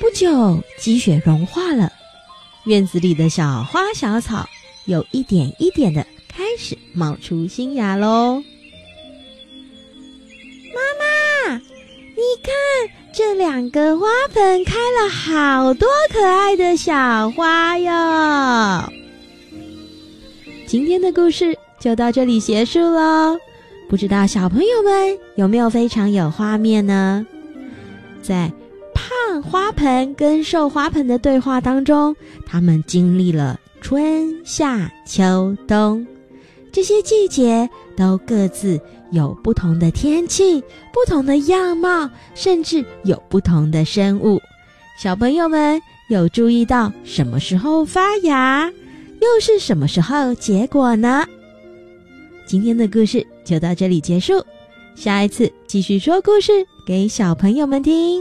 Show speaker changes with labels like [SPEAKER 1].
[SPEAKER 1] 不久，积雪融化了，院子里的小花小草有一点一点的开始冒出新芽咯。妈妈，你看，这2个花盆开了好多可爱的小花哟。今天的故事就到这里结束咯，不知道小朋友们有没有非常有画面呢？在胖花盆跟瘦花盆的对话当中，他们经历了春夏秋冬，这些季节都各自有不同的天气，不同的样貌，甚至有不同的生物。小朋友们有注意到什么时候发芽，又是什么时候结果呢？今天的故事就到这里结束，下一次继续说故事给小朋友们听。